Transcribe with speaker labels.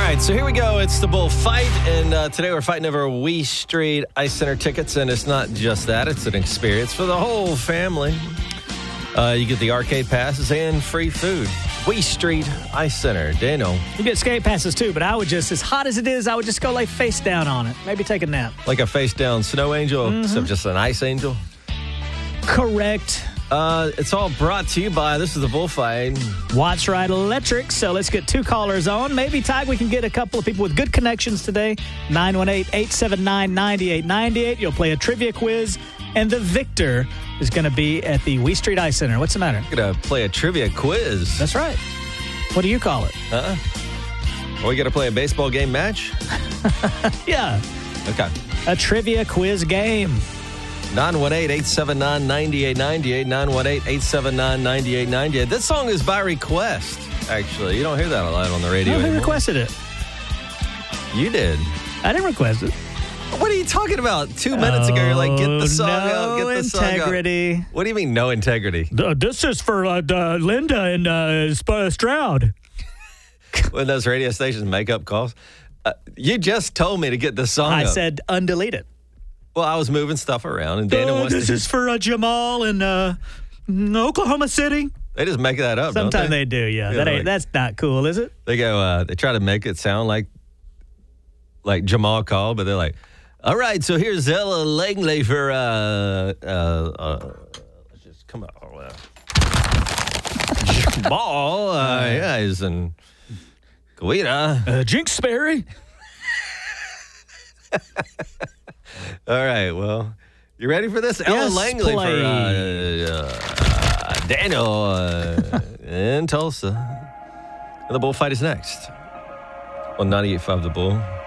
Speaker 1: right, so here we go. It's the bullfight, and today we're fighting over We Street Ice Center tickets, and it's not just that. It's an experience for the whole family. You get the arcade passes and free food. We Street Ice Center. Daniel.
Speaker 2: You get skate passes, too, but I would just, as hot as it is, I would just go lay face down on it. Maybe take a nap.
Speaker 1: Like a face-down snow angel, except just an ice angel?
Speaker 2: Correct.
Speaker 1: It's all brought to you by, this is the bullfight,
Speaker 2: Watts Ride Electric. So let's get two callers on. Maybe, Ty, we can get a couple of people with good connections today. 918-879-9898. You'll play a trivia quiz, and the victor is going to be at the We Street Ice Center. What's the matter?
Speaker 1: We're going to play a trivia quiz.
Speaker 2: That's right. What do you call it?
Speaker 1: We got to play a baseball game match?
Speaker 2: Yeah.
Speaker 1: Okay.
Speaker 2: A trivia quiz game.
Speaker 1: 918-879-9898. 918-879-9898. This song is by request, actually. You don't hear that a lot on the radio
Speaker 2: Who
Speaker 1: anymore.
Speaker 2: requested it?
Speaker 1: You did.
Speaker 2: I didn't request it.
Speaker 1: What are you talking about? 2 minutes ago, you're like, get the song out, get the song out.
Speaker 2: No integrity.
Speaker 1: What do you mean, no integrity?
Speaker 2: This is for Linda and Stroud.
Speaker 1: When those radio stations make up calls? You just told me to get the song
Speaker 2: I
Speaker 1: up.
Speaker 2: said undelete it.
Speaker 1: Well, I was moving stuff around, and Daniel wants
Speaker 2: This
Speaker 1: to...
Speaker 2: is for Jamal in Oklahoma City.
Speaker 1: They just make that up,
Speaker 2: Sometimes
Speaker 1: don't
Speaker 2: they do, yeah. That's not cool, is it?
Speaker 1: They go, they try to make it sound like Jamal called, but they're like, all right, so here's Ella Langley for, let's just come on. Jamal, yeah, he's in Gouida.
Speaker 2: Jinx Sperry.
Speaker 1: All right, well, you ready for this? Ella Langley
Speaker 2: play.
Speaker 1: for Daniel in Tulsa. And the bullfight is next on 98.5 The Bull.